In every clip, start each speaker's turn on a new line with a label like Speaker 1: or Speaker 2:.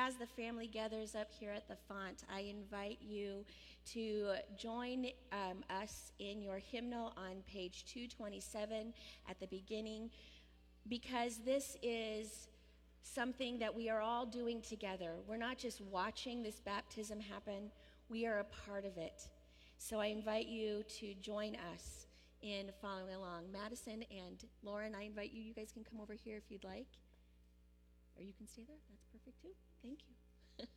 Speaker 1: as the family gathers up here at the font, I invite you to join us in your hymnal on page 227 at the beginning, because this is something that we are all doing together. We're not just watching this baptism happen, we are a part of it. So I invite you to join us in following along. Madison and Lauren, I invite you. You guys can come over here if you'd like. Or you can stay there. That's perfect too. Thank you.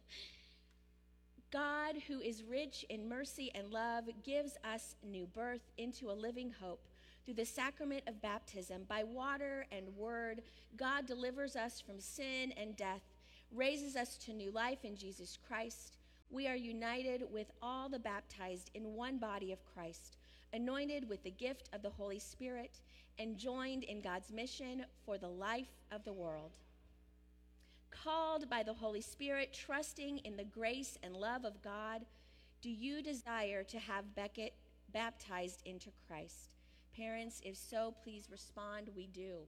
Speaker 1: God, who is rich in mercy and love, gives us new birth into a living hope. Through the sacrament of baptism, by water and word, God delivers us from sin and death, raises us to new life in Jesus Christ. We are united with all the baptized in one body of Christ, anointed with the gift of the Holy Spirit, and joined in God's mission for the life of the world. Called by the Holy Spirit, trusting in the grace and love of God, do you desire to have Beckett baptized into Christ? Parents, if so, please respond, we do.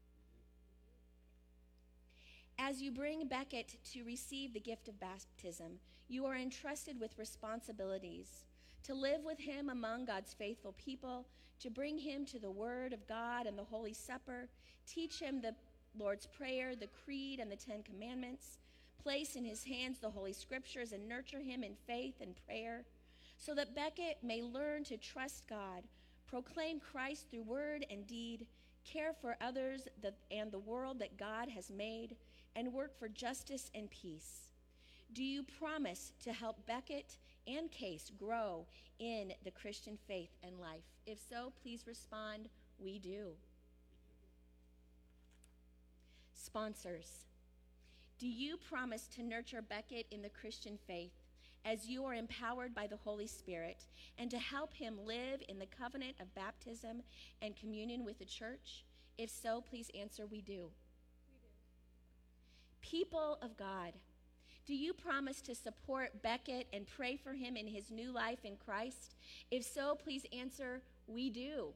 Speaker 1: As you bring Beckett to receive the gift of baptism, you are entrusted with responsibilities to live with him among God's faithful people, to bring him to the Word of God and the Holy Supper, teach him the Lord's Prayer, the Creed, and the Ten Commandments, place in his hands the Holy Scriptures, and nurture him in faith and prayer, so that Beckett may learn to trust God, proclaim Christ through word and deed, care for others and the world that God has made, and work for justice and peace. Do you promise to help Beckett and Case grow in the Christian faith and life? If so, please respond, we do. Sponsors, do you promise to nurture Beckett in the Christian faith as you are empowered by the Holy Spirit, and to help him live in the covenant of baptism and communion with the church? If so, please answer, we do. We do. People of God, do you promise to support Beckett and pray for him in his new life in Christ? If so, please answer, we do.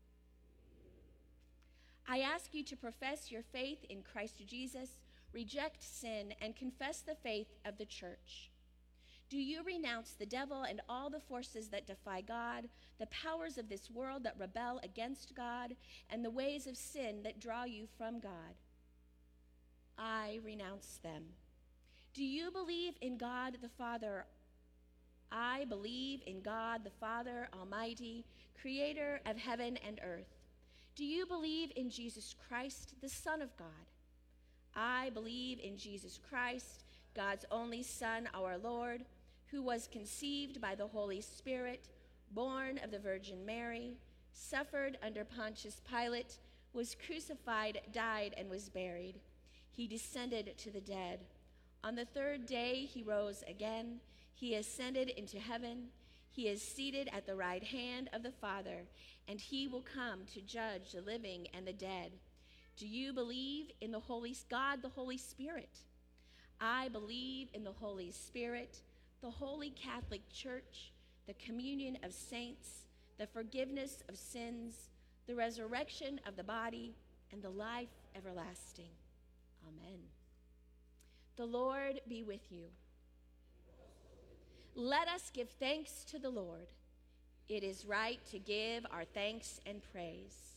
Speaker 1: I ask you to profess your faith in Christ Jesus, reject sin, and confess the faith of the church. Do you renounce the devil and all the forces that defy God, the powers of this world that rebel against God, and the ways of sin that draw you from God? I renounce them. Do you believe in God the Father? I believe in God the Father Almighty, creator of heaven and earth. Do you believe in Jesus Christ, the Son of God? I believe in Jesus Christ, God's only Son, our Lord, who was conceived by the Holy Spirit, born of the Virgin Mary, suffered under Pontius Pilate, was crucified, died, and was buried. He descended to the dead. On the third day he rose again. He ascended into heaven. He is seated at the right hand of the Father, and he will come to judge the living and the dead. Do you believe in the God, the Holy Spirit? I believe in the Holy Spirit, the Holy Catholic Church, the communion of saints, the forgiveness of sins, the resurrection of the body, and the life everlasting. Amen. The Lord be with you. Let us give thanks to the Lord. It is right to give our thanks and praise.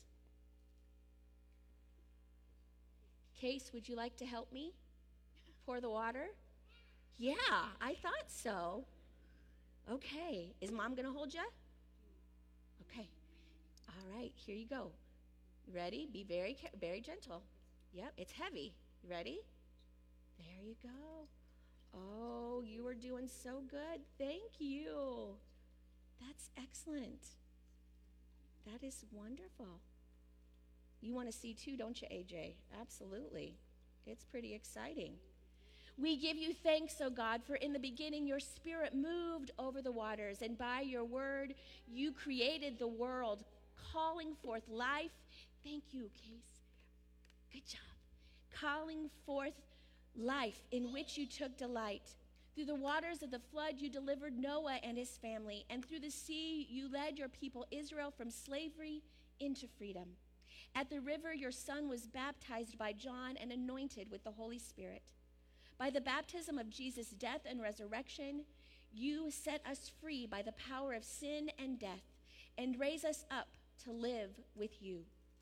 Speaker 1: Case, would you like to help me pour the water? Yeah, I thought so. Okay, is Mom going to hold you? Okay, all right, here you go. You ready? Be very gentle. Yep, it's heavy. You ready? There you go. Oh, you are doing so good. Thank you. That's excellent. That is wonderful. You want to see too, don't you, AJ? Absolutely. It's pretty exciting. We give you thanks, O God, for in the beginning your Spirit moved over the waters, and by your word you created the world, calling forth life. Thank you, Case. Good job. Calling forth life in which you took delight. Through the waters of the flood you delivered Noah and his family, and through the sea you led your people Israel from slavery into freedom. At the river your son was baptized by John and anointed with the Holy Spirit. By the baptism of Jesus' death and resurrection, you set us free by the power of sin and death and raise us up to live with you.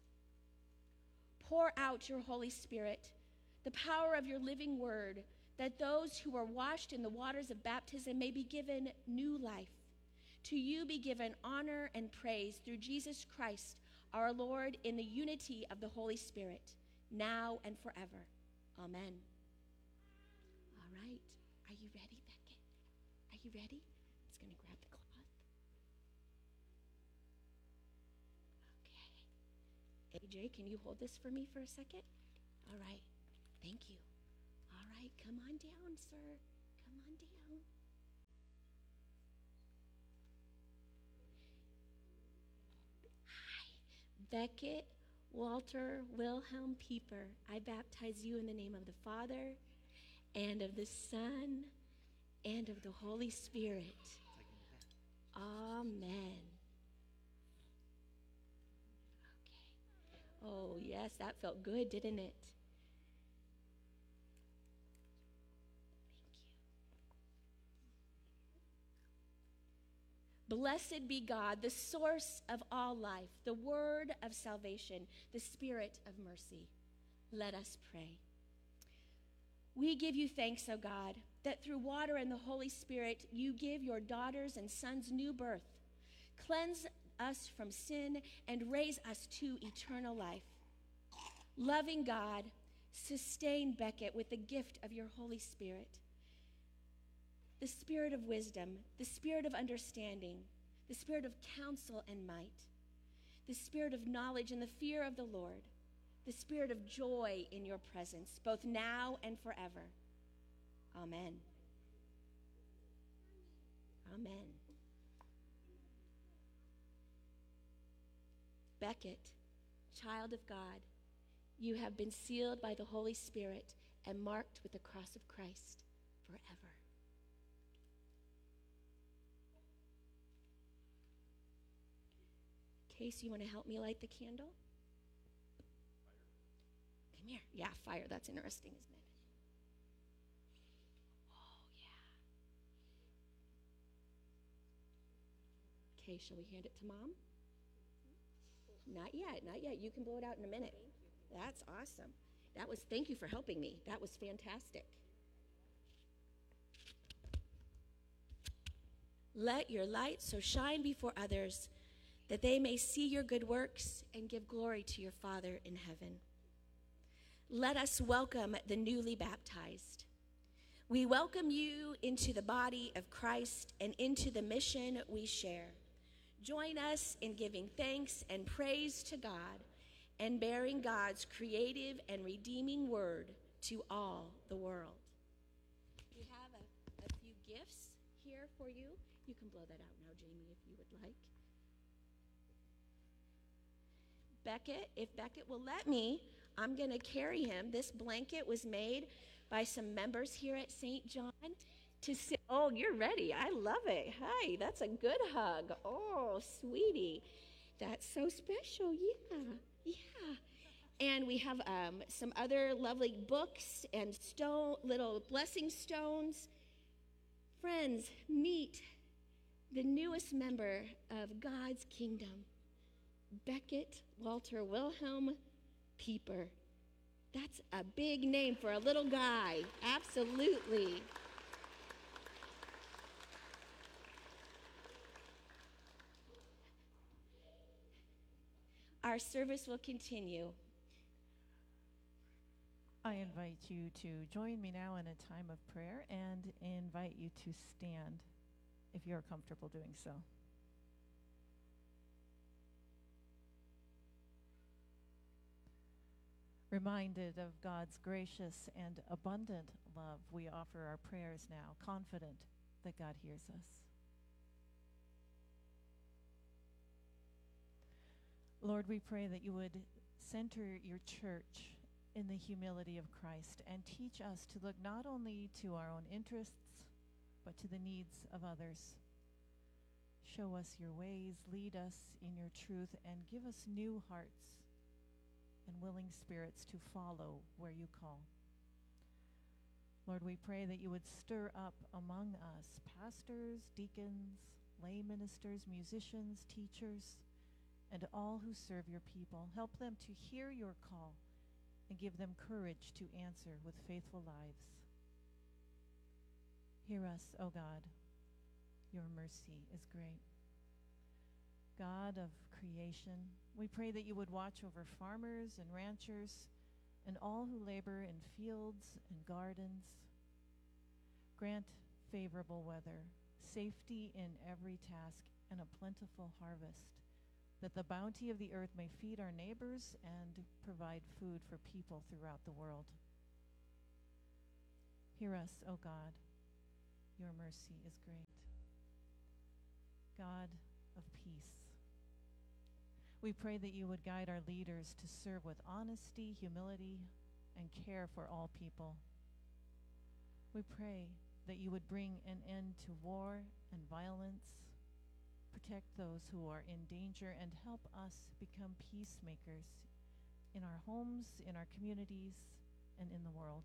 Speaker 1: Pour out your Holy Spirit, the power of your living word, that those who are washed in the waters of baptism may be given new life. To you be given honor and praise through Jesus Christ, our Lord, in the unity of the Holy Spirit, now and forever. Amen. All right. Are you ready, Beckett? Are you ready? I'm just going to grab the cloth. Okay. AJ, can you hold this for me for a second? All right. Thank you. All right. Come on down, sir. Come on down. Beckett Walter Wilhelm Pieper, I baptize you in the name of the Father and of the Son and of the Holy Spirit. Amen. Okay. Oh, yes, that felt good, didn't it? Blessed be God, the source of all life, the word of salvation, the spirit of mercy. Let us pray. We give you thanks, O God, that through water and the Holy Spirit, you give your daughters and sons new birth. Cleanse us from sin and raise us to eternal life. Loving God, sustain Beckett with the gift of your Holy Spirit, the spirit of wisdom, the spirit of understanding, the spirit of counsel and might, the spirit of knowledge and the fear of the Lord, the spirit of joy in your presence, both now and forever. Amen. Amen. Beckett, child of God, you have been sealed by the Holy Spirit and marked with the cross of Christ forever. Case, you want to help me light the candle? Fire. Come here. Yeah, fire. That's interesting, isn't it? Oh, yeah. Okay, shall we hand it to Mom? Not yet, not yet. You can blow it out in a minute. That's awesome. Thank you for helping me. That was fantastic. Let your light so shine before others that they may see your good works and give glory to your Father in heaven. Let us welcome the newly baptized. We welcome you into the body of Christ and into the mission we share. Join us in giving thanks and praise to God and bearing God's creative and redeeming word to all the world. We have a few gifts here for you. You can blow that out now, Jamie, if you would like. Beckett, if Beckett will let me, I'm going to carry him. This blanket was made by some members here at St. John to sit. Oh, you're ready. I love it. Hi, that's a good hug. Oh, sweetie. That's so special. Yeah. And we have some other lovely books and little blessing stones. Friends, meet the newest member of God's kingdom, Beckett Walter Wilhelm Pieper. That's a big name for a little guy. Absolutely. Our service will continue.
Speaker 2: I invite you to join me now in a time of prayer and invite you to stand if you're comfortable doing so. Reminded of God's gracious and abundant love, we offer our prayers now, confident that God hears us. Lord, we pray that you would center your church in the humility of Christ and teach us to look not only to our own interests, but to the needs of others. Show us your ways, lead us in your truth, and give us new hearts and willing spirits to follow where you call. Lord, we pray that you would stir up among us pastors, deacons, lay ministers, musicians, teachers, and all who serve your people. Help them to hear your call and give them courage to answer with faithful lives. Hear us, O God. Your mercy is great. God of creation, we pray that you would watch over farmers and ranchers and all who labor in fields and gardens. Grant favorable weather, safety in every task, and a plentiful harvest, that the bounty of the earth may feed our neighbors and provide food for people throughout the world. Hear us, O God. Your mercy is great. God of peace, we pray that you would guide our leaders to serve with honesty, humility, and care for all people. We pray that you would bring an end to war and violence, protect those who are in danger, and help us become peacemakers in our homes, in our communities, and in the world.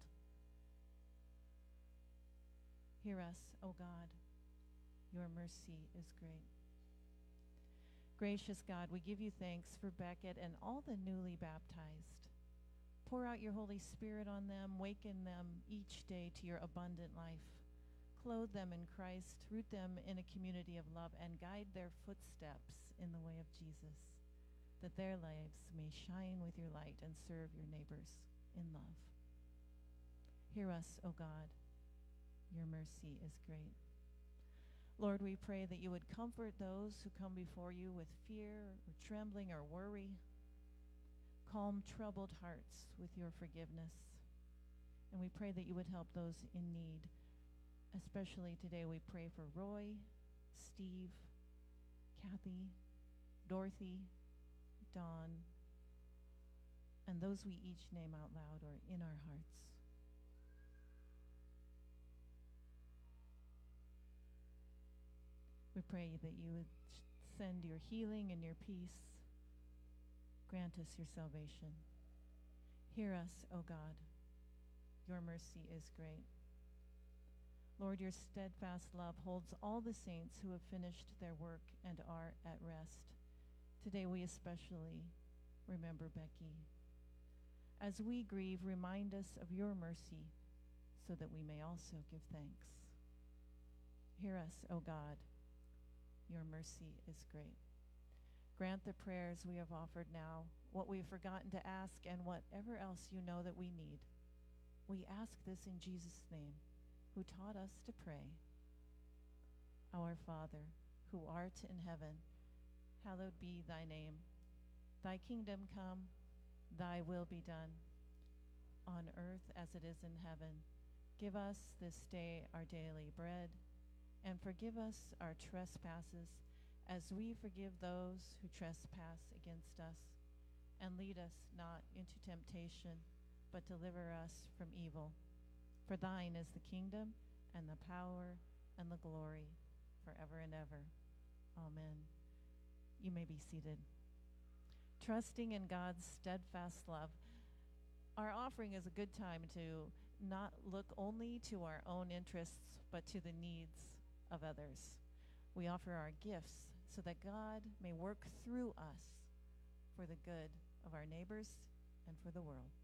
Speaker 2: Hear us, O God. Your mercy is great. Gracious God, we give you thanks for Beckett and all the newly baptized. Pour out your Holy Spirit on them, waken them each day to your abundant life. Clothe them in Christ, root them in a community of love, and guide their footsteps in the way of Jesus, that their lives may shine with your light and serve your neighbors in love. Hear us, O God. Your mercy is great. Lord, we pray that you would comfort those who come before you with fear or trembling or worry. Calm troubled hearts with your forgiveness. And we pray that you would help those in need. Especially today, we pray for Roy, Steve, Kathy, Dorothy, Dawn, and those we each name out loud or in our hearts. We pray that you would send your healing and your peace. Grant us your salvation. Hear us, O God. Your mercy is great. Lord, your steadfast love holds all the saints who have finished their work and are at rest. Today we especially remember Becky. As we grieve, remind us of your mercy so that we may also give thanks. Hear us, O God. Your mercy is great. Grant the prayers we have offered now, what we have forgotten to ask, and whatever else you know that we need. We ask this in Jesus' name, who taught us to pray. Our Father, who art in heaven, hallowed be thy name. Thy kingdom come, thy will be done, on earth as it is in heaven. Give us this day our daily bread, and forgive us our trespasses, as we forgive those who trespass against us. And lead us not into temptation, but deliver us from evil. For thine is the kingdom, and the power, and the glory, forever and ever. Amen. You may be seated. Trusting in God's steadfast love, our offering is a good time to not look only to our own interests, but to the needs of others. We offer our gifts so that God may work through us for the good of our neighbors and for the world.